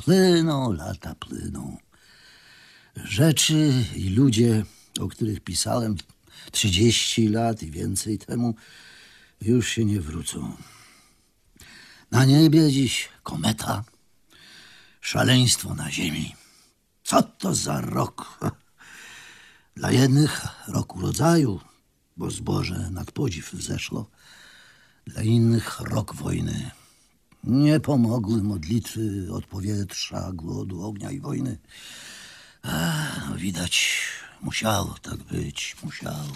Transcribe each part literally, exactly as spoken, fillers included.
Płyną, lata płyną. Rzeczy i ludzie, o których pisałem trzydzieści lat i więcej temu, już się nie wrócą. Na niebie dziś kometa, szaleństwo na ziemi. Co to za rok? Dla jednych rok urodzaju, bo zboże nad podziw wzeszło. Dla innych rok wojny. Nie pomogły modlitwy od powietrza, głodu, ognia i wojny. A, no widać, musiało tak być, musiało.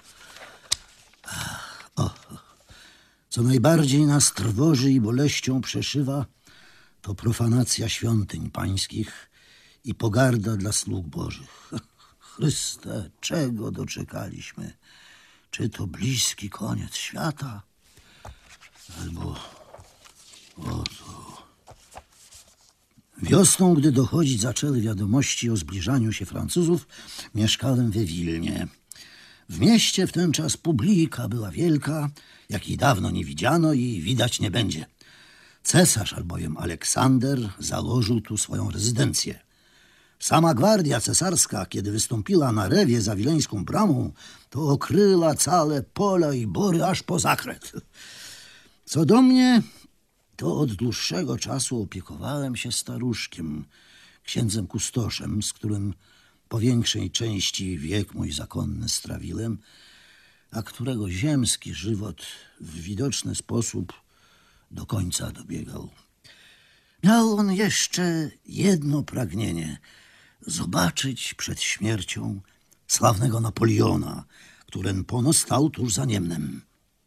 A, o, co najbardziej nas trwoży i boleścią przeszywa, to profanacja świątyń pańskich i pogarda dla sług bożych. Chryste, czego doczekaliśmy? Czy to bliski koniec świata? Albo oto. Wiosną, gdy dochodzić zaczęły wiadomości o zbliżaniu się Francuzów, mieszkałem we Wilnie. W mieście w ten czas publika była wielka, jakiej dawno nie widziano i widać nie będzie. Cesarz albowiem Aleksander założył tu swoją rezydencję. Sama gwardia cesarska, kiedy wystąpiła na rewie za wileńską bramą, to okryła całe pola i bory aż po zakret. Co do mnie, to od dłuższego czasu opiekowałem się staruszkiem, księdzem kustoszem, z którym po większej części wiek mój zakonny strawiłem, a którego ziemski żywot w widoczny sposób do końca dobiegał. Miał on jeszcze jedno pragnienie – zobaczyć przed śmiercią sławnego Napoleona, którym pono stał tuż za Niemnem.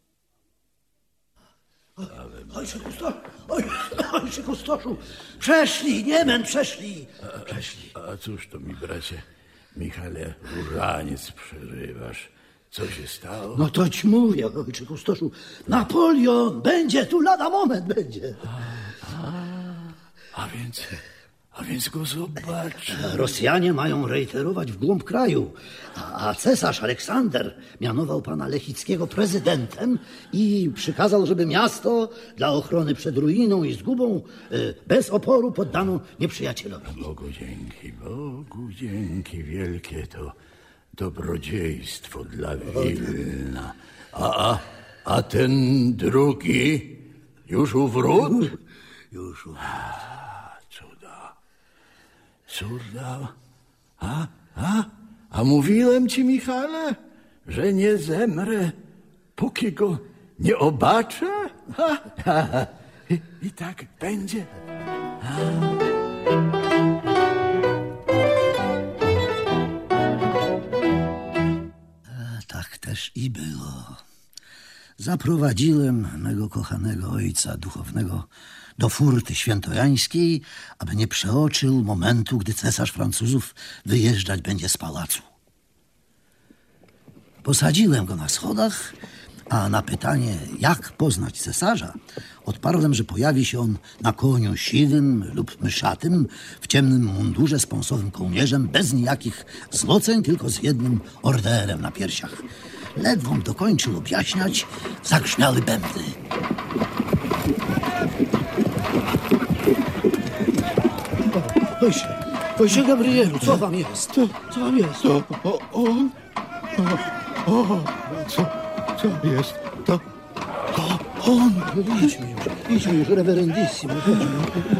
Ojcze Kustoszu, oj, ojcze Kustoszu, przeszli, Niemen przeszli, przeszli. A, a cóż to mi, bracie Michale, różaniec przerywasz? Co się stało? No to ci mówię, ojcze Kustoszu, Napoleon będzie tu lada moment, będzie. A, a, a więc... A więc go zobaczę. Rosjanie mają rejterować w głąb kraju, a, a cesarz Aleksander mianował pana Lechickiego prezydentem i przykazał, żeby miasto dla ochrony przed ruiną i zgubą y, bez oporu poddano nieprzyjacielowi. Bogu dzięki, Bogu dzięki, wielkie to dobrodziejstwo dla Wilna. A, a, a ten drugi już uwrót? Już uwrót. Cuda. A, a, a mówiłem ci, Michale, że nie zemrę, póki go nie obaczę? Ha, ha, ha. I, I tak będzie. A. A, tak też i było. Zaprowadziłem mego kochanego ojca duchownego do furty świętojańskiej, aby nie przeoczył momentu, gdy cesarz Francuzów wyjeżdżać będzie z pałacu. Posadziłem go na schodach, a na pytanie, jak poznać cesarza, odparłem, że pojawi się on na koniu siwym lub myszatym, w ciemnym mundurze z pąsowym kołnierzem, bez nijakich złoceń, tylko z jednym orderem na piersiach. Ledwom dokończył objaśniać, zagrzmiały bębny. Ojcze, ojcze Gabrielu, co wam jest? Co, co wam jest? To o, on? O, o, co, co jest? To, to on. Idźmy już, idźmy już, reverendissimo.